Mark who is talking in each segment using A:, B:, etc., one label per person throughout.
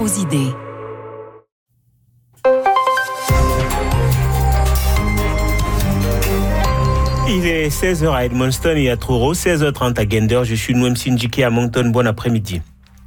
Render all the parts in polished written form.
A: aux idées.
B: Il est 16h à Edmundston et à Truro, 16h30 à Gander. Je suis Noem Sindjiki à Moncton. Bon après-midi.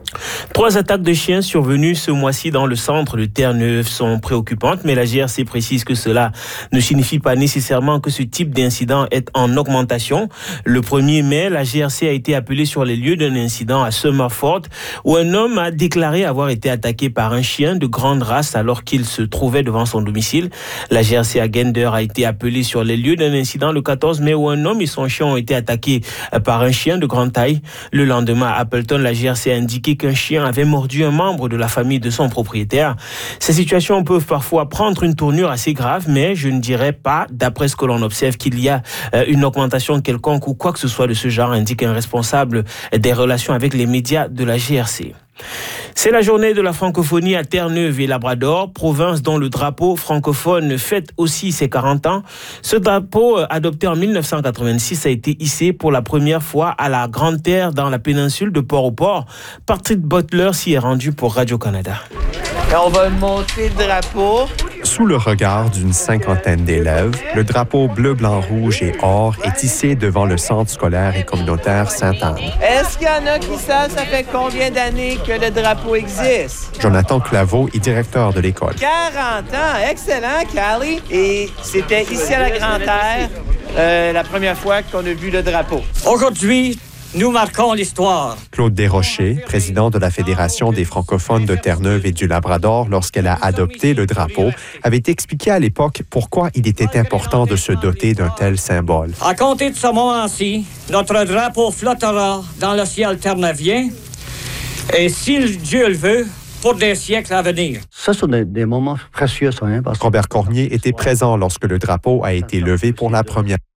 B: 3 attaques de chiens survenues ce mois-ci dans le centre de Terre-Neuve sont préoccupantes, mais la GRC précise que cela ne signifie pas nécessairement que ce type d'incident est en augmentation. Le 1er mai, la GRC a été appelée sur les lieux d'un incident à Summerford où un homme a déclaré avoir été attaqué par un chien de grande race alors qu'il se trouvait devant son domicile. La GRC à Gander a été appelée sur les lieux d'un incident le 14 mai où un homme et son chien ont été attaqués par un chien de grande taille. Le lendemain, à Appleton, la GRC a indiqué qu'un chien avait mordu un membre de la famille de son propriétaire. Ces situations peuvent parfois prendre une tournure assez grave, mais je ne dirais pas, d'après ce que l'on observe, qu'il y a une augmentation quelconque ou quoi que ce soit de ce genre, indique un responsable des relations avec les médias de la GRC. C'est la journée de la francophonie à Terre-Neuve et Labrador, province dont le drapeau francophone fête aussi ses 40 ans. Ce drapeau, adopté en 1986, a été hissé pour la première fois à la Grande Terre dans la péninsule de Port-au-Port. Patrick Butler s'y est rendu pour Radio-Canada.
C: On va monter le drapeau.
D: Sous le regard d'une 50aine d'élèves, le drapeau bleu, blanc, rouge et or est hissé devant le centre scolaire et communautaire Sainte-Anne.
C: Est-ce qu'il y en a qui savent ça fait combien d'années que le drapeau existe?
D: Jonathan Claveau est directeur de l'école.
C: 40 ans! Excellent, Callie! Et c'était ici à la Grande Terre la première fois qu'on a vu le drapeau.
E: Aujourd'hui, nous marquons l'histoire.
D: Claude Desrochers, président de la Fédération des francophones de Terre-Neuve et du Labrador, lorsqu'elle a adopté le drapeau, avait expliqué à l'époque pourquoi il était important de se doter d'un tel symbole.
E: À compter de ce moment-ci, notre drapeau flottera dans le ciel terneuvien et, si Dieu le veut, pour des siècles à venir.
F: Ça, sont des moments précieux, ça. Hein, parce que...
D: Robert Cormier était présent lorsque le drapeau a été levé pour la première fois.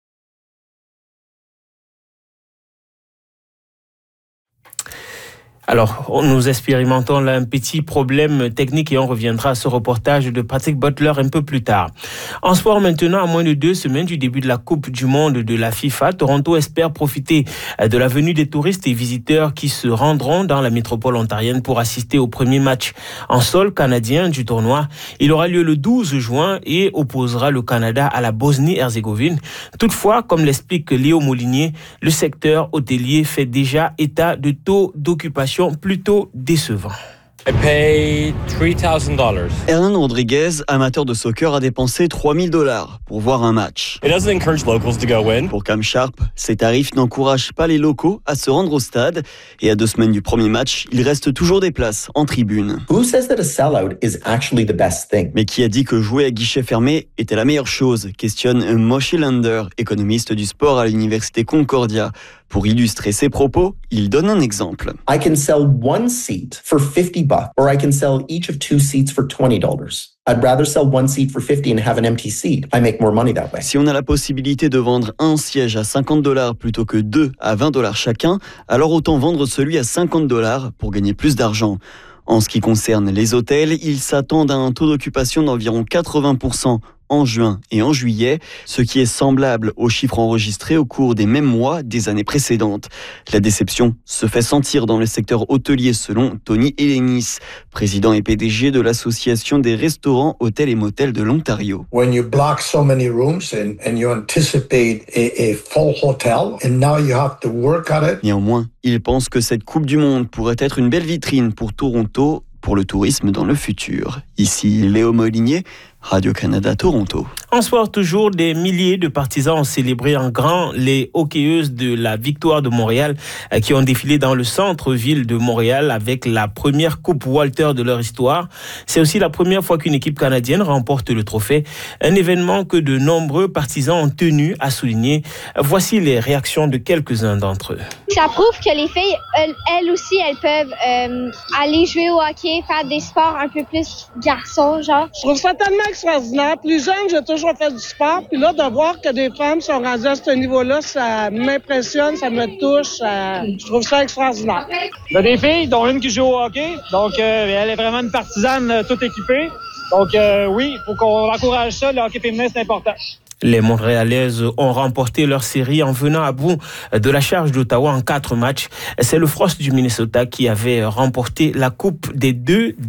B: Alors, nous expérimentons là un petit problème technique et on reviendra à ce reportage de Patrick Butler un peu plus tard. En sport maintenant, à moins de 2 semaines du début de la Coupe du Monde de la FIFA, Toronto espère profiter de la venue des touristes et visiteurs qui se rendront dans la métropole ontarienne pour assister au premier match en sol canadien du tournoi. Il aura lieu le 12 juin et opposera le Canada à la Bosnie-Herzégovine. Toutefois, comme l'explique Léo Molinier, le secteur hôtelier fait déjà état de taux d'occupation plutôt décevant.
G: I paid $3,000.
H: Hernan Rodriguez, amateur de soccer, a dépensé $3,000 pour voir un match.
G: It doesn't encourage locals to go in.
H: Pour Cam Sharp, ces tarifs n'encouragent pas les locaux à se rendre au stade. Et à 2 semaines du premier match, il reste toujours des places en tribune.
I: Who says that a sellout is actually the best thing?
H: Mais qui a dit que jouer à guichet fermé était la meilleure chose? Questionne Moshe Lander, économiste du sport à l'université Concordia. Pour illustrer ses propos, il donne un exemple.
I: I can sell 1 seat for $50, or I can sell each of 2 seats for $20. I'd rather sell 1 seat for $50 and have an empty seat. I make more money that way.
H: Si on a la possibilité de vendre un siège à $50 plutôt que 2 à $20 chacun, alors autant vendre celui à $50 pour gagner plus d'argent. En ce qui concerne les hôtels, ils s'attendent à un taux d'occupation d'environ 80% en juin et en juillet, ce qui est semblable aux chiffres enregistrés au cours des mêmes mois des années précédentes. La déception se fait sentir dans le secteur hôtelier selon Tony Elenis, président et PDG de l'Association des restaurants, hôtels et motels de l'Ontario.
J: When you block so many rooms and you anticipate a full hotel and now you have to work at it.
H: Néanmoins, il pense que cette Coupe du Monde pourrait être une belle vitrine pour Toronto pour le tourisme dans le futur. Ici Léo Molinier, Radio-Canada, Toronto.
B: En sport toujours, des milliers de partisans ont célébré en grand les hockeyeuses de la victoire de Montréal qui ont défilé dans le centre-ville de Montréal avec la première Coupe Walter de leur histoire. C'est aussi la première fois qu'une équipe canadienne remporte le trophée, un événement que de nombreux partisans ont tenu à souligner. Voici les réactions de quelques-uns d'entre eux.
K: Ça prouve que les filles, elles aussi, elles peuvent aller jouer au hockey, faire des sports un peu plus garçons, genre.
L: Je trouve ça tellement extraordinaire. Plus jeune, j'ai toujours fait du sport. Puis là, de voir que des femmes sont rendues à ce niveau-là, ça m'impressionne, ça me touche. Je trouve ça extraordinaire.
M: Il y a des filles, dont une qui joue au hockey. Donc, elle est vraiment une partisane toute équipée. Donc, oui, il faut qu'on encourage ça. Le hockey féminin, c'est important.
B: Les Montréalaises ont remporté leur série en venant à bout de la charge d'Ottawa en 4 matchs. C'est le Frost du Minnesota qui avait remporté la coupe des deux